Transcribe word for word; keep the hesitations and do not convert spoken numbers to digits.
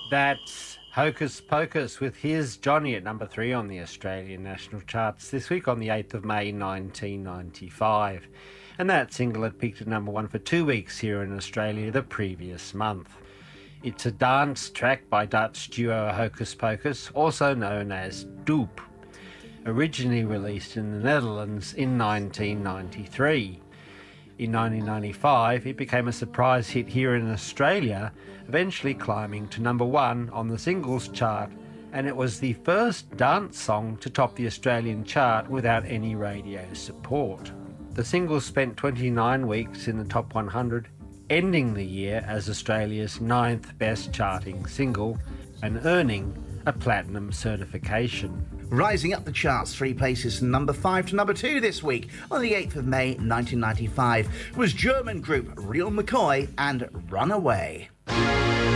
That's Hocus Pocus with Here's Johnny at number three on the Australian national charts this week on the eighth of May nineteen ninety-five. And that single had peaked at number one for two weeks here in Australia the previous month. It's a dance track by Dutch duo Hocus Pocus, also known as Doop, originally released in the Netherlands in nineteen ninety-three. In nineteen ninety-five, it became a surprise hit here in Australia, eventually climbing to number one on the singles chart, and it was the first dance song to top the Australian chart without any radio support. The single spent twenty-nine weeks in the top one hundred, ending the year as Australia's ninth best charting single and earning a platinum certification. Rising up the charts three places from number five to number two this week on the eighth of May nineteen ninety-five was German group Real McCoy and Runaway.